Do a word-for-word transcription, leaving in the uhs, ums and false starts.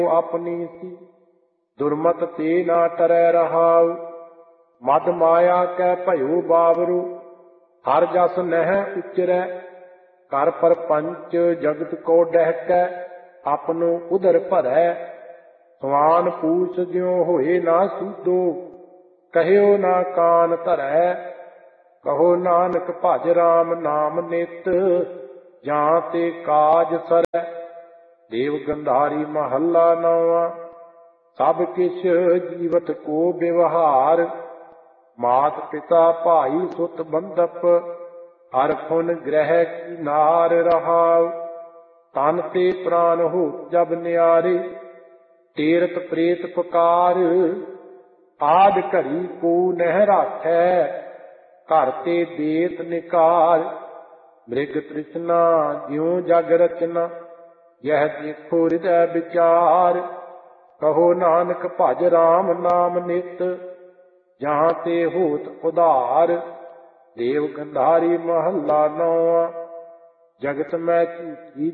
अपनी सी दुर्मत ते ना टरै रहाउ। मद माया कै भयो बावरु हर जस नह उचरै। कर परपंच जगत को डहकै अपनो उदर भरै। सवान पूछ ज्यों होए ना सूदो कहियो ना कान धरै। कहो नानक भज राम नाम नित जां ते काज सरै। देव गंधारी महला नौवां सब किछ जीवत को व्यवहार। मात पिता भाई सुत बंधप हर फुन ग्रह की नार रहाउ। तन ते प्राण हो जब न्यारे तीरथ प्रेत पुकार। आद घड़ी को नह राखै घर ते देत निकार। मृग तृष्णा ज्यों जग रचना यह देखो हृदय विचार। कहो नानक भज राम नाम नित जहाँ ते होत उधार। देव गंधारी महला नौवां जगत में झूठी